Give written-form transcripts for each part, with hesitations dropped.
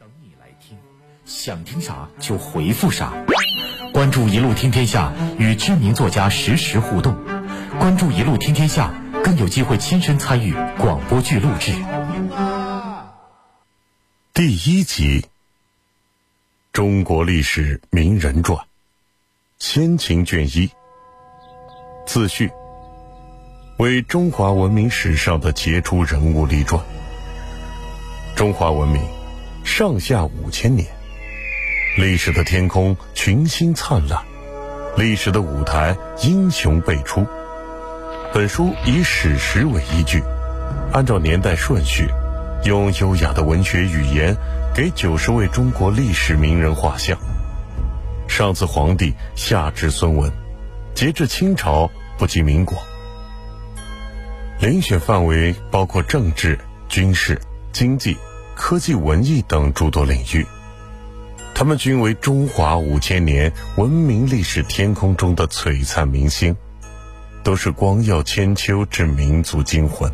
等你来听，想听啥就回复啥。关注一路听天下，与知名作家实时互动。关注一路听天下，更有机会亲身参与广播剧录制。 第1集，中国历史名人传，先秦卷1，自序，为中华文明史上的杰出人物立传。中华文明上下5000年，历史的天空群星灿烂，历史的舞台英雄辈出。本书以史实为依据，按照年代顺序，用优雅的文学语言给90位中国历史名人画像，上自皇帝，下至孙文，截至清朝，不及民国。遴选范围包括政治、军事、经济、科技、文艺等诸多领域，他们均为中华5000年文明历史天空中的璀璨明星，都是光耀千秋之民族精魂。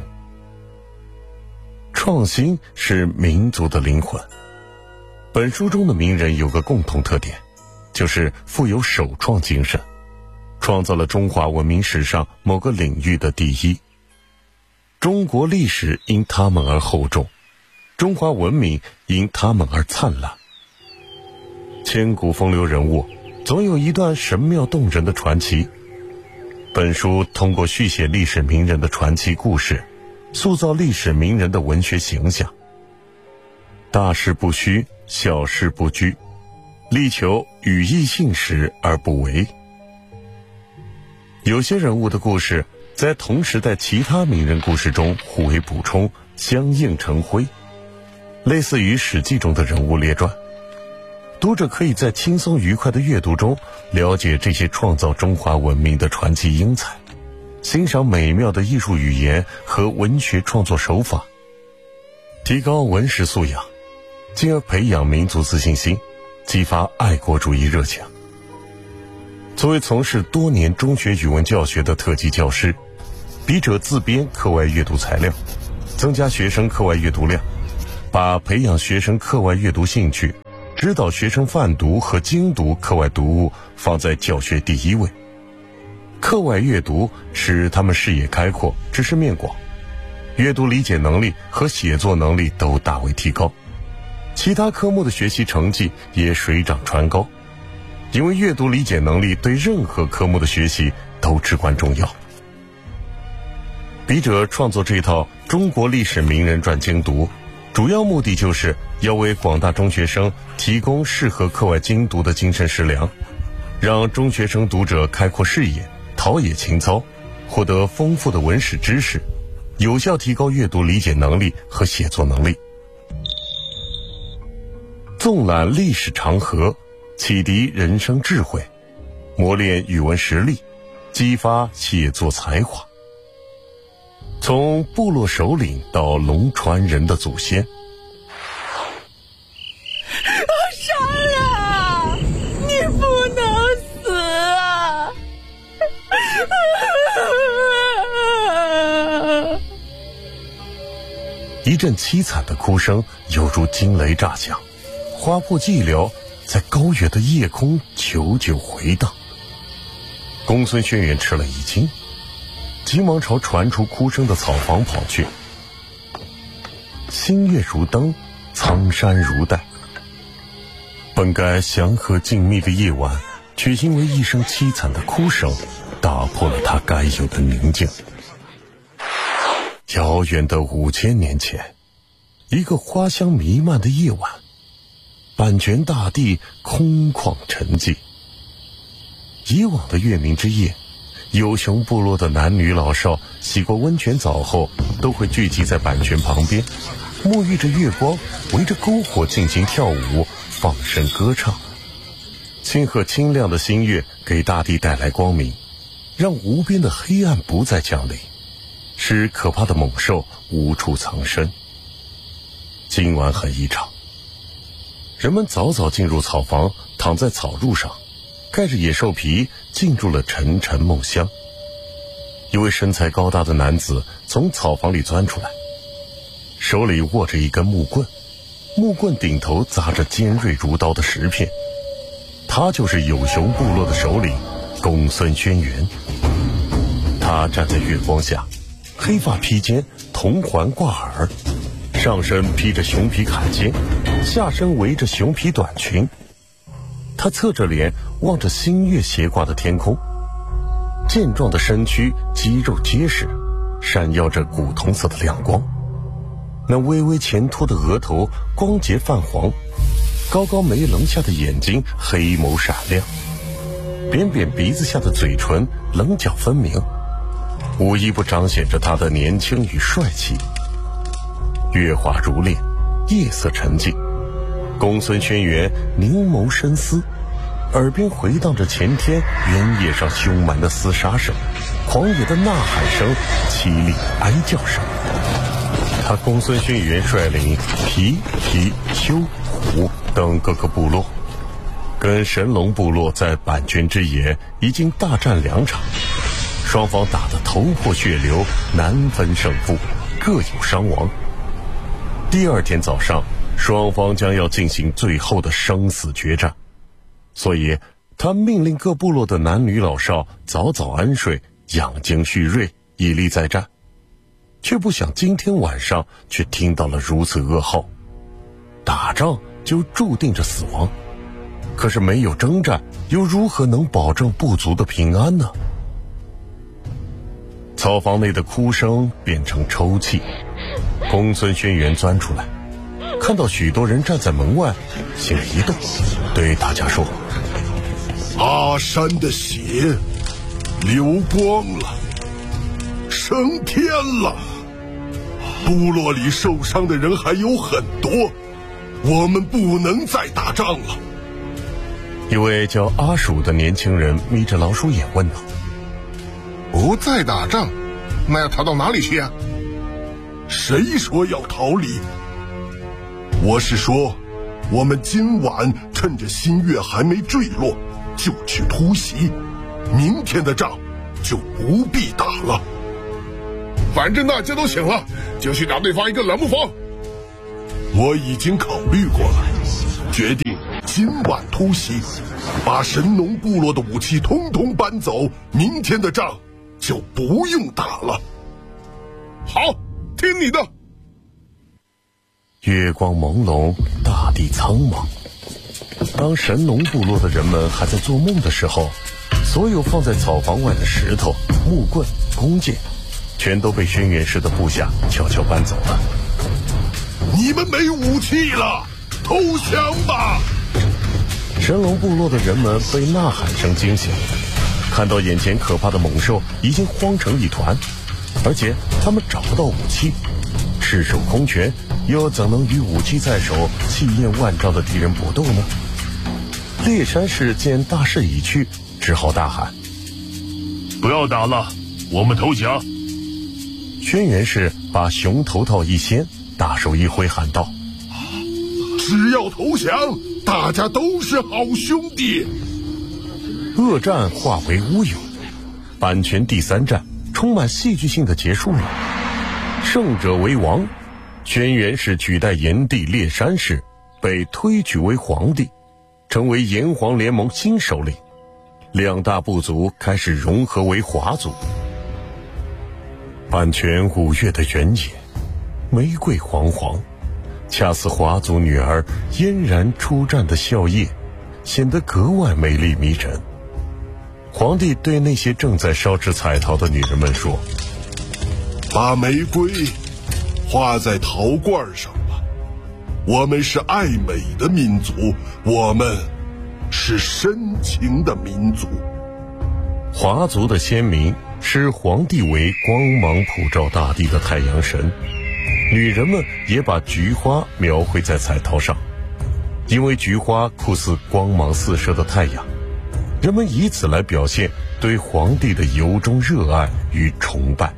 创新是民族的灵魂。本书中的名人有个共同特点，就是富有首创精神，创造了中华文明史上某个领域的第一。中国历史因他们而厚重，中华文明因他们而灿烂。千古风流人物，总有一段神妙动人的传奇。本书通过续写历史名人的传奇故事，塑造历史名人的文学形象。大事不虚，小事不拘，力求语义信实而不为。有些人物的故事在同时代其他名人故事中互为补充，相映成辉，类似于《史记》中的人物列传。读者可以在轻松愉快的阅读中了解这些创造中华文明的传奇英才，欣赏美妙的艺术语言和文学创作手法，提高文史素养，进而培养民族自信心，激发爱国主义热情。作为从事多年中学语文教学的特级教师，笔者自编课外阅读材料，增加学生课外阅读量，把培养学生课外阅读兴趣，指导学生泛读和精读课外读物放在教学第一位。课外阅读使他们视野开阔，知识面广，阅读理解能力和写作能力都大为提高，其他科目的学习成绩也水涨船高。因为阅读理解能力对任何科目的学习都至关重要。笔者创作这套中国历史名人传精读，主要目的就是要为广大中学生提供适合课外精读的精神食粮，让中学生读者开阔视野，陶冶情操，获得丰富的文史知识，有效提高阅读理解能力和写作能力。纵览历史长河，启迪人生智慧，磨练语文实力，激发写作才华。从部落首领到龙传人的祖先。 杀了！你不能死啊！ 一阵凄惨的哭声犹如惊雷炸响，划破寂寥，在高远的夜空久久回荡。公孙轩辕吃了一惊，急忙朝传出哭声的草房跑去。星月如灯，苍山如黛，本该祥和静谧的夜晚，却因为一声凄惨的哭声打破了它该有的宁静。遥远的5000年前，一个花香弥漫的夜晚，阪泉大地空旷沉寂。以往的月明之夜，有熊部落的男女老少洗过温泉澡后，都会聚集在阪泉旁边，沐浴着月光，围着篝火进行跳舞，放声歌唱。清澈清亮的新月给大地带来光明，让无边的黑暗不再降临，使可怕的猛兽无处藏身。今晚很异常，人们早早进入草房，躺在草褥上，盖着野兽皮，进入了沉沉梦乡。一位身材高大的男子从草房里钻出来，手里握着一根木棍， 木棍顶头扎着尖锐如刀的石片。他就是有熊部落的首领公孙轩辕。他站在月光下，黑发披肩，铜环挂耳，上身披着熊皮坎肩，下身围着熊皮短裙。他侧着脸望着星月斜挂的天空，健壮的身躯肌肉结实，闪耀着古铜色的亮光。那微微前凸的额头光洁泛黄，高高眉棱下的眼睛黑眸闪亮，扁扁鼻子下的嘴唇棱角分明，无一不彰显着他的年轻与帅气。月华如练，夜色沉静，公孙轩辕凝眸深思，耳边回荡着前天原野上凶蛮的厮杀声，狂野的呐喊声，凄厉的哀叫声。他公孙轩辕率领皮、丘、虎等各个部落，跟神龙部落在阪泉之野已经大战2场，双方打得头破血流，难分胜负，各有伤亡。第2天早上，双方将要进行最后的生死决战，所以他命令各部落的男女老少早早安睡，养精蓄锐，以力再战。却不想今天晚上却听到了如此噩耗。打仗就注定着死亡，可是没有征战，又如何能保证部族的平安呢？草房内的哭声变成抽泣，公孙轩辕钻出来，看到许多人站在门外，心里一动，对大家说： 阿山的血流光了，升天了，部落里受伤的人还有很多，我们不能再打仗了。 一位叫阿鼠的年轻人眯着老鼠眼问道： 不再打仗，那要逃到哪里去啊？ 谁说要逃离？我是说，我们今晚趁着新月还没坠落，就去突袭，明天的仗就不必打了。 反正大家都醒了，就去打对方一个冷不防。 我已经考虑过了，决定今晚突袭，把神农部落的武器通通搬走，明天的仗就不用打了。 好，听你的。 月光朦胧，大地苍茫。当神农部落的人们还在做梦的时候，所有放在草房外的石头、木棍、弓箭全都被轩辕氏的部下悄悄搬走了。 你们没武器了，投降吧！ 神龙部落的人们被呐喊声惊醒，看到眼前可怕的猛兽已经慌成一团，而且他们找不到武器，赤手空拳又怎能与武器在手、气焰万丈的敌人搏斗呢？猎山氏见大势已去，只好大喊： 不要打了，我们投降！ 轩辕氏把熊头套一掀，大手一挥喊道： 只要投降，大家都是好兄弟。 恶战化为乌有，阪泉第3战充满戏剧性的结束了。胜者为王，轩辕氏取代炎帝猎山氏，被推举为皇帝，成为炎黄联盟新首领。2大部族开始融合为华族。阪泉5月的原野，玫瑰煌煌，恰似华族女儿嫣然出绽的笑靥，显得格外美丽迷人。皇帝对那些正在烧制彩陶的女人们说： 把玫瑰画在陶罐上吧，我们是爱美的民族，我们是深情的民族。 华族的先民视皇帝为光芒普照大地的太阳神，女人们也把菊花描绘在彩陶上，因为菊花酷似光芒四射的太阳，人们以此来表现对皇帝的由衷热爱与崇拜。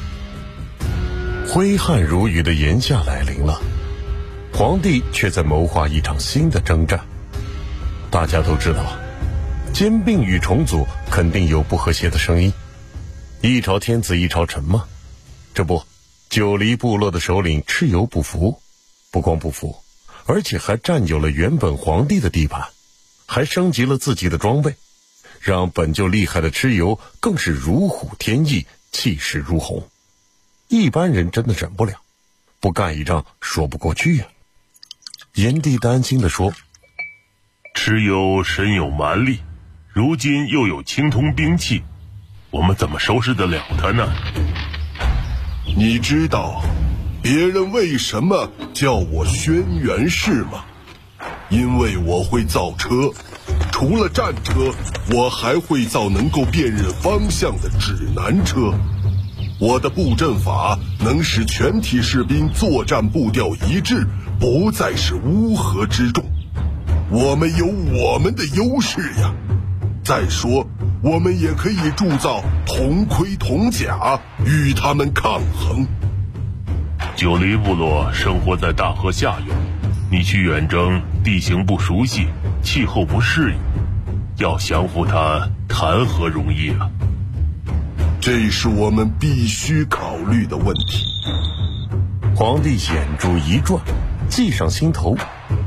挥汗如雨的炎夏来临了，皇帝却在谋划一场新的征战。大家都知道，兼并与重组肯定有不和谐的声音，一朝天子一朝臣嘛。这不，九黎部落的首领蚩尤不服，不光不服， 而且还占有了原本皇帝的地盘，还升级了自己的装备，让本就厉害的蚩尤更是如虎添翼，气势如虹。一般人真的忍不了，不干一仗说不过去啊。炎帝担心地说： 蚩尤身有蛮力，如今又有青铜兵器，我们怎么收拾得了他呢？ 你知道别人为什么叫我轩辕氏吗？因为我会造车，除了战车，我还会造能够辨认方向的指南车。我的布阵法能使全体士兵作战步调一致，不再是乌合之众。我们有我们的优势呀。再说，我们也可以铸造铜盔铜甲，与他们抗衡。 九黎部落生活在大河下游，你去远征，地形不熟悉，气候不适应，要降服他谈何容易啊！ 这是我们必须考虑的问题。 皇帝眼珠一转，计上心头。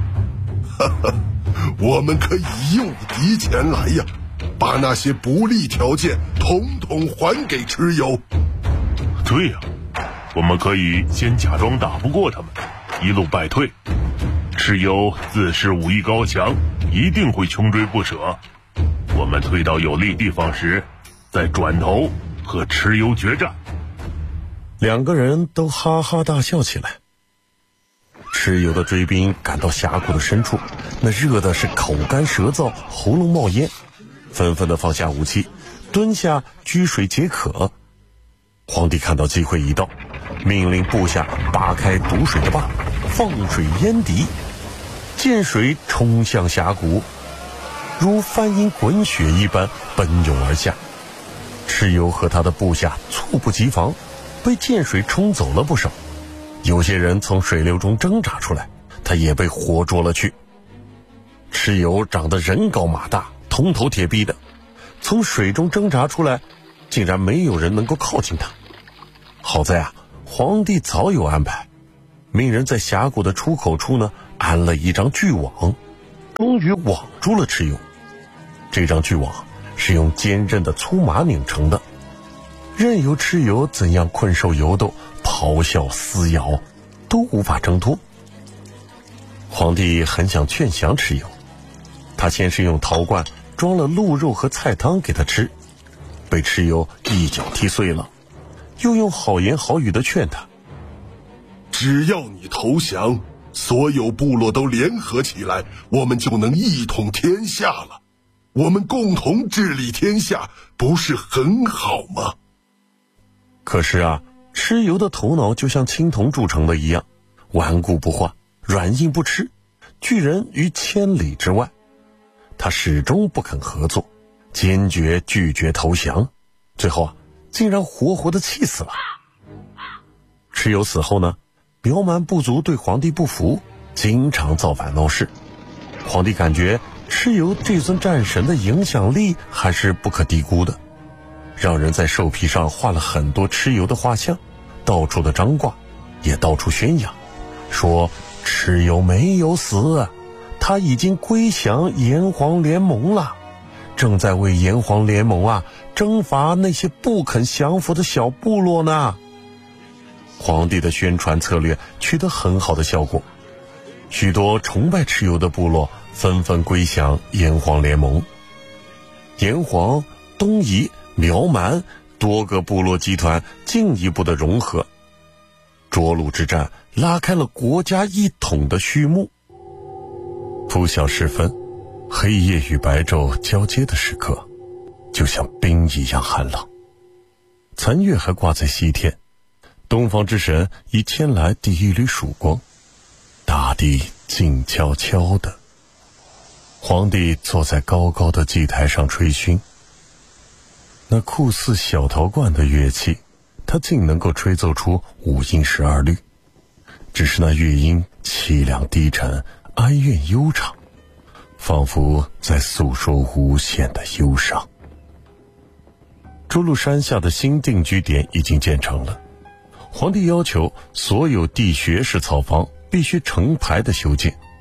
我们可以诱敌前来呀，把那些不利条件统统还给蚩尤。 对呀，我们可以先假装打不过他们，一路败退。蚩尤自恃武艺高强，一定会穷追不舍。我们退到有利地方时，再转头和蚩尤决战。 两个人都哈哈大笑起来。蚩尤的追兵赶到峡谷的深处，那热的是口干舌燥，喉咙冒烟，纷纷的放下武器，蹲下掬水解渴。皇帝看到机会一到，命令部下扒开堵水的坝，放水淹敌，涧水冲向峡谷，如翻云滚雪一般奔涌而下。蚩尤和他的部下猝不及防，被涧水冲走了不少，有些人从水流中挣扎出来，他也被活捉了去。蚩尤长得人高马大，铜头铁臂的，从水中挣扎出来，竟然没有人能够靠近他。好在啊，皇帝早有安排，命人在峡谷的出口处呢安了一张巨网，终于网住了蚩尤。这张巨网是用坚韧的粗麻拧成的，任由蚩尤怎样困兽犹斗，咆哮撕咬，都无法挣脱。皇帝很想劝降蚩尤，他先是用陶罐装了鹿肉和菜汤给他吃，被蚩尤一脚踢碎了，又用好言好语的劝他： 只要你投降，所有部落都联合起来，我们就能一统天下了。我们共同治理天下，不是很好吗？ 可是啊，蚩尤的头脑就像青铜铸成的一样，顽固不化，软硬不吃，拒人于千里之外。他始终不肯合作，坚决拒绝投降，最后啊，竟然活活的气死了。蚩尤死后呢，苗蛮部族对皇帝不服，经常造反闹事。皇帝感觉蚩尤这尊战神的影响力还是不可低估的，让人在兽皮上画了很多蚩尤的画像，到处的张挂，也到处宣扬，说蚩尤没有死，他已经归降炎黄联盟了，正在为炎黄联盟啊征伐那些不肯降服的小部落呢。皇帝的宣传策略取得很好的效果，许多崇拜蚩尤的部落纷纷归降炎黄联盟。炎黄、东夷、苗蛮多个部落集团进一步的融合，涿鹿之战拉开了国家一统的序幕。拂晓时分，黑夜与白昼交接的时刻，就像冰一样寒冷。残月还挂在西天，东方之神已牵来第一缕曙光，大地静悄悄的。皇帝坐在高高的祭台上吹磬，那酷似小陶罐的乐器，他竟能够吹奏出5音12律，只是那乐音凄凉低沉，哀怨悠长，仿佛在诉说无限的忧伤。涿鹿山下的新定居点已经建成了，皇帝要求所有地学士草房必须成排的修建，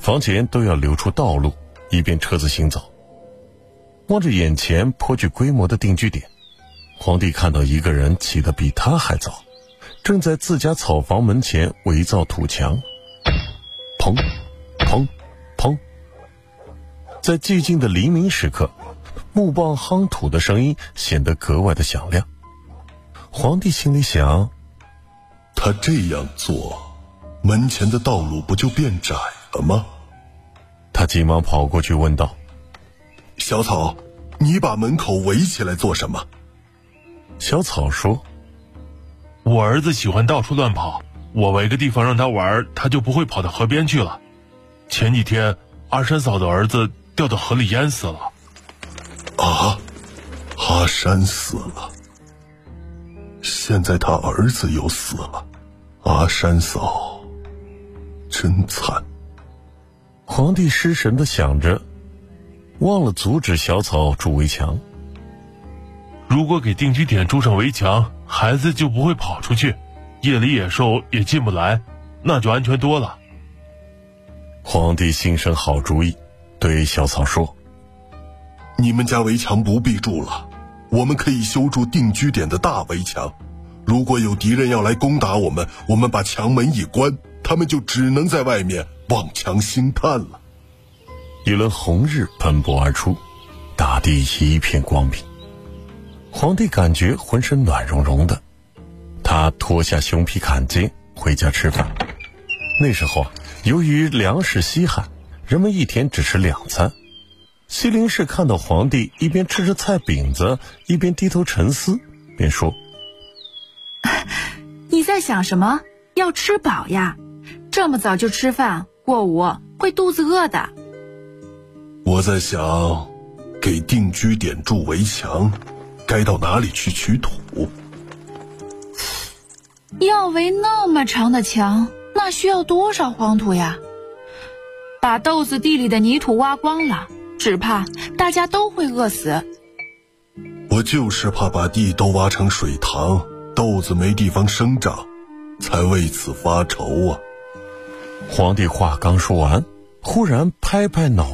房前都要留出道路，以便车子行走。望着眼前颇具规模的定居点，皇帝看到一个人起得比他还早，正在自家草房门前围造土墙。砰砰砰，在寂静的黎明时刻，木棒夯土的声音显得格外的响亮。皇帝心里想， 他这样做，门前的道路不就变窄了吗？ 他急忙跑过去问道： 小草，你把门口围起来做什么？ 小草说： 我儿子喜欢到处乱跑，我围个地方让他玩，他就不会跑到河边去了。前几天阿山嫂的儿子掉到河里淹死了。 啊，阿山死了，现在他儿子又死了，阿山嫂真惨。 皇帝失神地想着，忘了阻止小草筑围墙。 如果给定居点筑上围墙，孩子就不会跑出去，夜里野兽也进不来，那就安全多了。 皇帝心生好主意，对小草说： 你们家围墙不必筑了，我们可以修筑定居点的大围墙。如果有敌人要来攻打我们，我们把墙门一关，他们就只能在外面望墙兴叹了。 一轮红日喷薄而出，大地一片光明。皇帝感觉浑身暖融融的，他脱下熊皮坎肩回家吃饭。那时候由于粮食稀罕，人们一天只吃2餐。西林氏看到皇帝一边吃着菜饼子，一边低头沉思，便说： 你在想什么？要吃饱呀，这么早就吃饭，过午会肚子饿的。 我在想，给定居点筑围墙，该到哪里去取土？ 要围那么长的墙，那需要多少黄土呀？把豆子地里的泥土挖光了，只怕大家都会饿死。 我就是怕把地都挖成水塘，豆子没地方生长，才为此发愁啊。 皇帝话刚说完，忽然拍拍脑